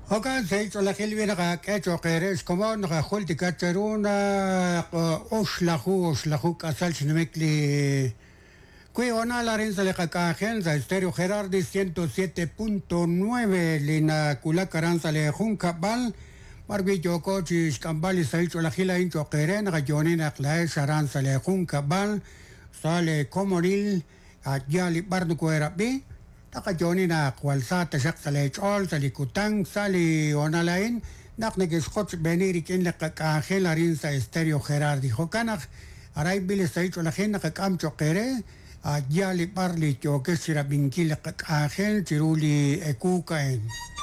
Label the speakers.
Speaker 1: Hokan se hizo la gelvina que hecho que eres como no julti cacheruna oshlahu casal chinemekli Cuiona la renza le cacajenza estéreo Gerardi 107.9 lina cula caranza le junca bal Barbillo cochis cambali se hizo la gila incho queren rajonina clae saranza le junca bal sale comoril ajali bardu cuera bi Takajonina kwalsata shaksale chol sali kutang sali onalain naknegis khots benirik in la cacajela rinza estéreo Gerardi Jokanak aray bile se hizo la gena cacamcho quere ajali parli choque sira binkila cacajel chiruli ekukaen